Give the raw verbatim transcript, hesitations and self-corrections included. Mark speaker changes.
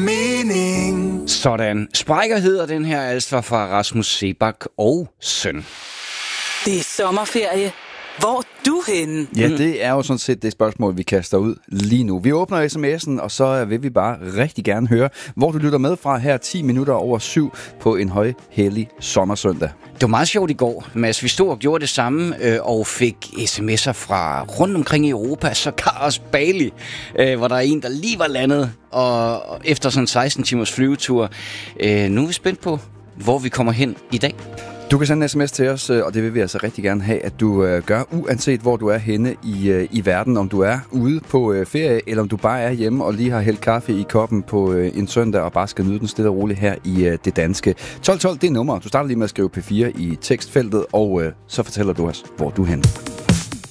Speaker 1: mening.
Speaker 2: Sådan. Sprækker hedder den her altså fra Rasmus Seebach og Søn.
Speaker 3: Det er sommerferie. Hvor er du henne?
Speaker 4: Ja, det er jo sådan set det spørgsmål, vi kaster ud lige nu. Vi åbner sms'en, og så vil vi bare rigtig gerne høre, hvor du lytter med fra her ti minutter over syv på en højhellig sommersøndag.
Speaker 2: Det var meget sjovt i går, Mads. Vi stod og gjorde det samme øh, og fik sms'er fra rundt omkring i Europa, så også Bali, øh, hvor der er en, der lige var landet, og efter sådan en seksten timers flyvetur. Øh, nu er vi spændt på, hvor vi kommer hen i dag.
Speaker 4: Du kan sende en sms til os, og det vil vi altså rigtig gerne have, at du øh, gør, uanset hvor du er henne i, øh, i verden. Om du er ude på øh, ferie, eller om du bare er hjemme og lige har hældt kaffe i koppen på øh, en søndag og bare skal nyde den stille og roligt her i øh, det danske. tolv tolv, det er nummer. Du starter lige med at skrive P fire i tekstfeltet, og øh, så fortæller du os, hvor du er henne.